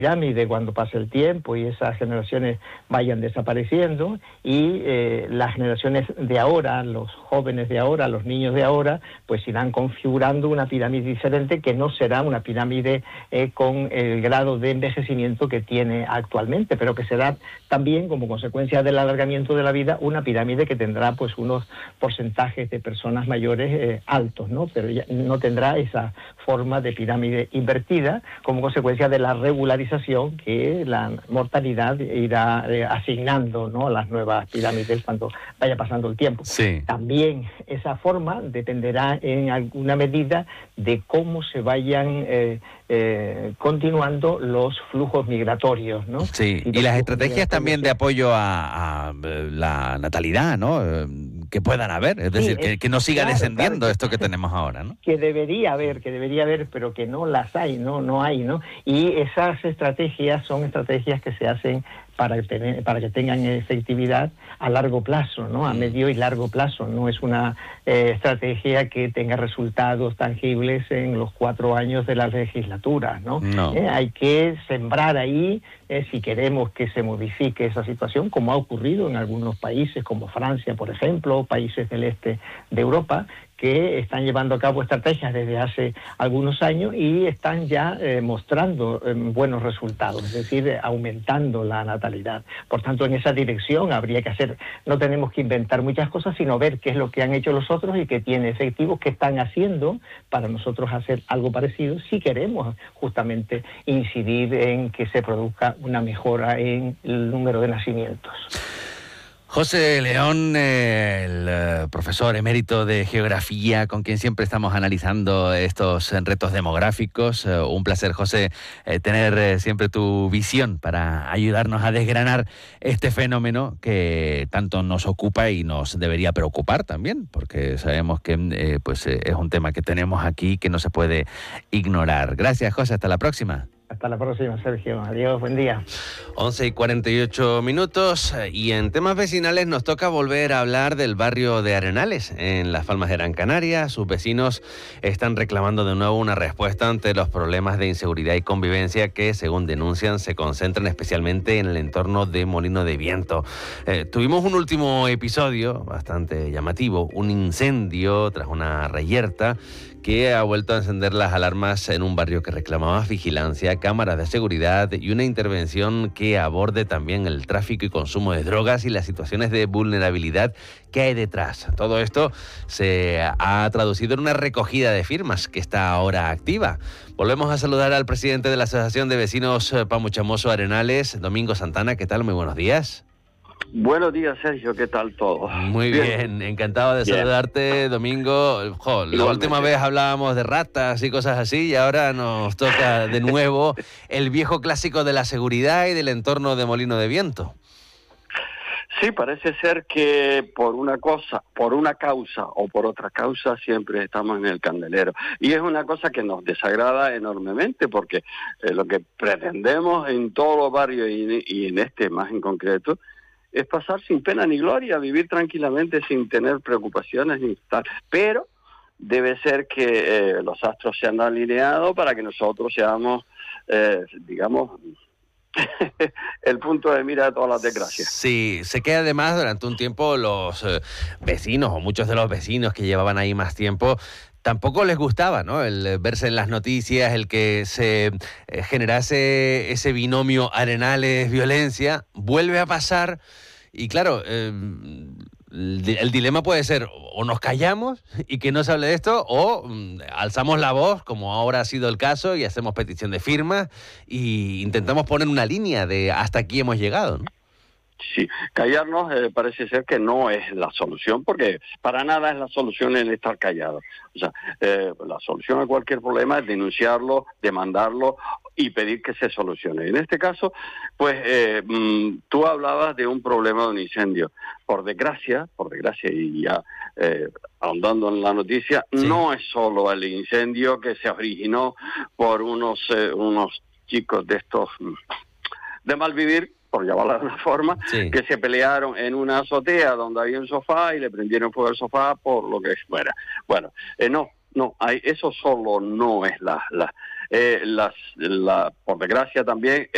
pirámide cuando pase el tiempo y esas generaciones vayan desapareciendo y las generaciones de ahora, los jóvenes de ahora, los niños de ahora, pues irán configurando una pirámide diferente que no será una pirámide con el grado de envejecimiento que tiene actualmente, pero que será también como consecuencia del alargamiento de la vida una pirámide que tendrá pues unos porcentajes de personas mayores altos, ¿no? Pero ya no tendrá esa forma de pirámide invertida como consecuencia de la regularización que la mortalidad irá asignando, ¿no?, a las nuevas pirámides cuando vaya pasando el tiempo. Sí. También esa forma dependerá en alguna medida de cómo se vayan continuando los flujos migratorios, ¿no? Sí, y las estrategias también de apoyo a la natalidad, ¿no? Que puedan haber, es decir, que no siga descendiendo esto que tenemos ahora, ¿no? Que debería haber, pero que no las hay, no hay, ¿no? Y esas estrategias son estrategias que se hacen para que tengan efectividad a largo plazo, ¿no? A medio y largo plazo. No es una estrategia que tenga resultados tangibles en los 4 años de la legislatura, ¿no? No. Hay que sembrar ahí si queremos que se modifique esa situación, como ha ocurrido en algunos países, como Francia, por ejemplo, países del este de Europa, que están llevando a cabo estrategias desde hace algunos años y están ya mostrando buenos resultados, es decir, aumentando la natalidad. Por tanto, en esa dirección habría que hacer, no tenemos que inventar muchas cosas, sino ver qué es lo que han hecho los otros y que tiene efectivos, qué están haciendo para nosotros hacer algo parecido, si queremos justamente incidir en que se produzca una mejora en el número de nacimientos. José León, el profesor emérito de Geografía, con quien siempre estamos analizando estos retos demográficos. Un placer, José, tener siempre tu visión para ayudarnos a desgranar este fenómeno que tanto nos ocupa y nos debería preocupar también, porque sabemos que es un tema que tenemos aquí que no se puede ignorar. Gracias, José, hasta la próxima. Hasta la próxima, Sergio. Adiós, buen día. 11:48 y en temas vecinales nos toca volver a hablar del barrio de Arenales, en Las Palmas de Gran Canaria. Sus vecinos están reclamando de nuevo una respuesta ante los problemas de inseguridad y convivencia que, según denuncian, se concentran especialmente en el entorno de Molino de Viento. Tuvimos un último episodio bastante llamativo, un incendio tras una reyerta que ha vuelto a encender las alarmas en un barrio que reclamaba vigilancia, cámaras de seguridad y una intervención que aborde también el tráfico y consumo de drogas y las situaciones de vulnerabilidad que hay detrás. Todo esto se ha traducido en una recogida de firmas que está ahora activa. Volvemos a saludar al presidente de la Asociación de Vecinos Pamuchamoso Arenales, Domingo Santana. ¿Qué tal? Muy buenos días. Buenos días, Sergio, ¿qué tal todo? Muy bien, encantado de saludarte, Domingo. La última vez hablábamos de ratas y cosas así y ahora nos toca de nuevo el viejo clásico de la seguridad y del entorno de Molino de Viento. Sí, parece ser que por una causa o por otra causa siempre estamos en el candelero. Y es una cosa que nos desagrada enormemente porque lo que pretendemos en todos los barrios y en este más en concreto es pasar sin pena ni gloria, vivir tranquilamente sin tener preocupaciones ni tal. Pero debe ser que los astros se han alineado para que nosotros seamos, digamos, el punto de mira de todas las desgracias. Sí, sé que además durante un tiempo los vecinos o muchos de los vecinos que llevaban ahí más tiempo tampoco les gustaba, ¿no?, el verse en las noticias, el que se generase ese binomio Arenales-violencia. Vuelve a pasar y claro, el dilema puede ser o nos callamos y que no se hable de esto o alzamos la voz, como ahora ha sido el caso, y hacemos petición de firmas y intentamos poner una línea de hasta aquí hemos llegado, ¿no? Sí, callarnos parece ser que no es la solución, porque para nada es la solución el estar callado. O sea, la solución a cualquier problema es denunciarlo, demandarlo y pedir que se solucione. En este caso, pues tú hablabas de un problema de un incendio. Por desgracia, y ya ahondando en la noticia, sí, no es solo el incendio que se originó por unos chicos de estos de malvivir, por llamarlo de una forma, sí, que se pelearon en una azotea donde había un sofá y le prendieron fuego al sofá por lo que fuera. Bueno, eso solo no es por desgracia también